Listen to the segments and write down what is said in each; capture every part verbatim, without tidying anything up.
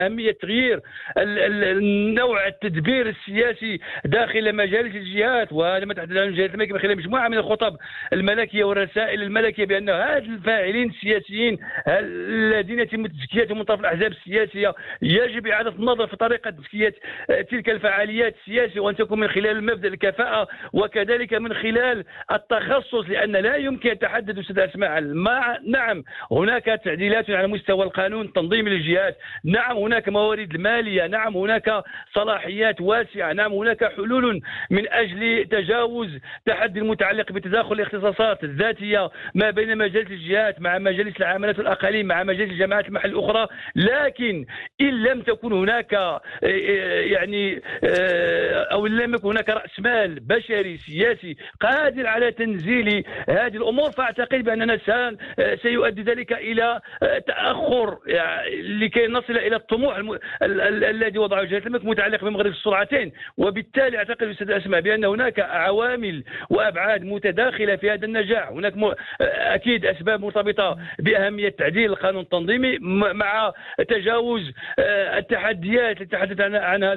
أهمية تغيير النوع التدبير السياسي داخل مجالس الجهات، وهذا ما تحدث عنه الجهات الملكية من خلال مجموعة من الخطب الملكية والرسائل الملكية بأن هذا الفاعلين السياسيين الذين يتم تزكيتهم من طرف الأحزاب السياسية يجب إعادة النظر في طريقة تزكية تلك الفعاليات السياسية، وأن تكون من خلال مبدأ الكفاءة وكذلك من خلال التخصص، لأن لا يمكن أن تحدد أستاذ أسماء. نعم هناك تعديلات على مستوى القانون التنظيمي للجهات، نعم هناك موارد المالية، نعم هناك صلاحيات واسعة، نعم هناك حلول من أجل تجاوز تحدي المتعلق بتداخل الاختصاصات الذاتية ما بين مجالس الجهات مع مجالس العاملات والأقاليم مع مجالس الجماعات المحل الأخرى. لكن إن لم تكن هناك يعني أو إن لم يكن هناك رأس مال بشري سياسي قادر على تنزيل هذه الأمور، فأعتقد بأننا سيؤدي ذلك إلى تأخر يعني لكي نصل إلى الطموح الم... ال... ال... الذي وضعه جلالة الملك متعلق بمغرب السرعتين. وبالتالي أعتقد أستاذ أسماء بأن هناك عوامل وأبعاد متداخلة في هذا النجاح. هناك م... أكيد أسباب مرتبطة بأهمية تعديل القانون التنظيمي مع تجاوز التحديات التي تحدث عنها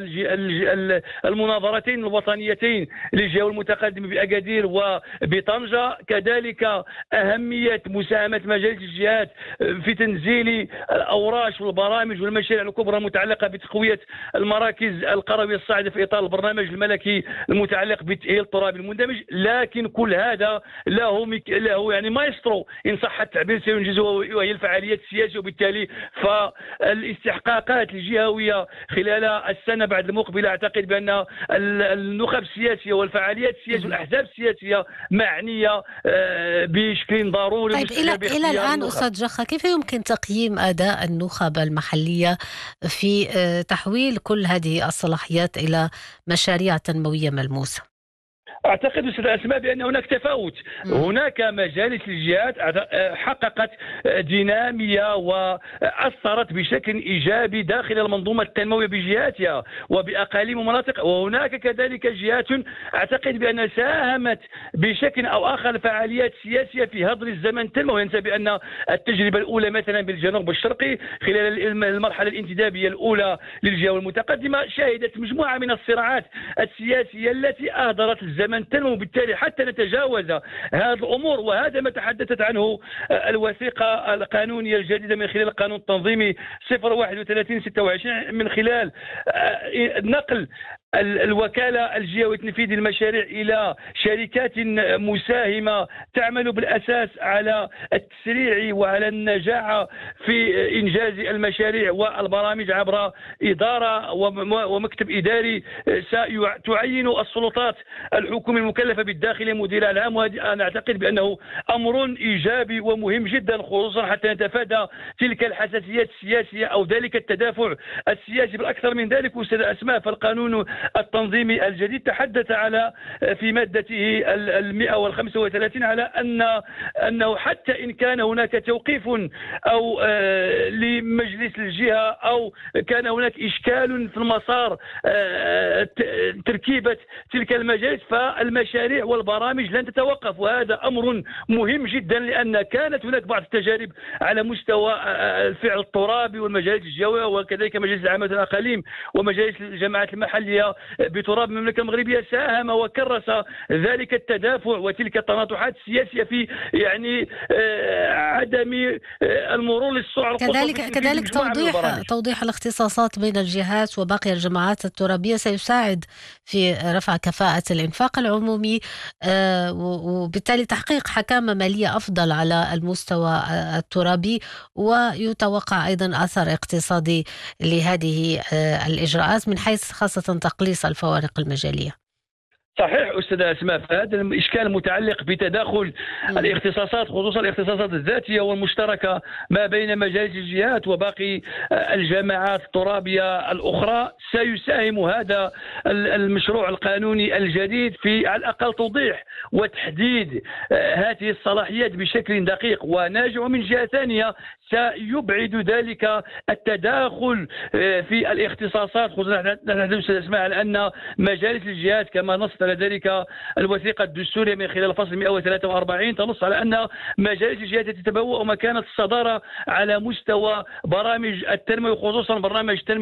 المناظرتين الوطنيتين للجهة المتقدمة بأكادير وبطنجة، كذلك أهمية مساهمة مجالس الجهات في تنزيل الأوراش والبرامج والمشاريع الكبرى المتعلقة بتقوية المراكز القروية الصاعدة في إطار البرنامج الملكي المتعلق بتأهيل التراب المندمج. لكن كل هذا له مك... له يعني مايسترو إن صح التعبير سينجزه، وهي الفعاليات السياسية. وبالتالي فالاستحقاقات الجهوية خلال السنة بعد المقبلة أعتقد بأن النخب السياسية والفعاليات السياسية والأحزاب السياسية معنية بشكل ضروري. طيب إلى إلى الآن أستاذ جخا، كيف يمكن تقييم أداء النخب المحلية في تحويل كل هذه الصلاحيات إلى مشاريع تنموية ملموسة؟ أعتقد أستاذ أسماء بأن هناك تفاوت. هناك مجالس الجهات حققت دينامية وأثرت بشكل إيجابي داخل المنظومة التنموية بجهاتها وبأقاليم ومناطق، وهناك كذلك جهات أعتقد بأن ساهمت بشكل أو آخر فعاليات سياسية في هدر الزمن التنموي. ننسى بأن التجربة الأولى مثلا بالجنوب الشرقي خلال المرحلة الانتدابية الأولى للجهة المتقدمة شهدت مجموعة من الصراعات السياسية التي أهدرت الزمن التنمو. بالتالي حتى نتجاوز هذه الأمور، وهذا ما تحدثت عنه الوثيقة القانونية الجديدة من خلال القانون التنظيمي صفر واحد وثلاثين ستة وعشرين من خلال نقل الوكالة الجهوية لتنفيذ المشاريع إلى شركات مساهمة تعمل بالأساس على التسريع وعلى النجاعة في إنجاز المشاريع والبرامج عبر إدارة ومكتب إداري ستعين السلطات الحكومية المكلفة بالداخلية مدير العام. وهذا أنا أعتقد بأنه أمر إيجابي ومهم جدا، خصوصا حتى نتفادى تلك الحساسيات السياسية أو ذلك التدافع السياسي. بالأكثر من ذلك أستاذ أسماء، فالقانون التنظيمي الجديد تحدث على في مادته المئة والخمسة وثلاثين على أن أنه حتى إن كان هناك توقيف أو لمجلس الجهة أو كان هناك إشكال في المسار تركيبة تلك المجالس، فالمشاريع والبرامج لن تتوقف. وهذا أمر مهم جدا، لأن كانت هناك بعض التجارب على مستوى الفعل الترابي والمجالس الجوية وكذلك مجالس العامة والأقاليم ومجالس الجماعات المحلية بتراب المملكة المغربية، ساهم وكرس ذلك التدافع وتلك التناطحات السياسية في يعني عدم المرور للسرعة. كذلك كذلك توضيح توضيح الاختصاصات بين الجهات وباقي الجماعات الترابية سيساعد في رفع كفاءة الإنفاق العمومي وبالتالي تحقيق حكامة مالية أفضل على المستوى الترابي، ويتوقع أيضا أثر اقتصادي لهذه الإجراءات من حيث خاصة تقليص الفوارق المجالية. صحيح أستاذ أسماء، فهذا الإشكال متعلق بتداخل م. الاختصاصات، خصوصا الاختصاصات الذاتية والمشتركة ما بين مجالس الجهات وباقي الجماعات الترابية الأخرى، سيساهم هذا المشروع القانوني الجديد في على الأقل توضيح وتحديد هذه الصلاحيات بشكل دقيق وناجع. من جهة ثانية سيبعد ذلك التداخل في الاختصاصات، خصوصا نحن نسمع على أن مجالس الجهات كما نص على ذلك الوثيقة الدستورية من خلال الفصل مئة وثلاثة وأربعين تنص على أن مجالس الجهات تتبوأ مكانة الصدارة على مستوى برامج التنمية، خصوصا برنامج التنمية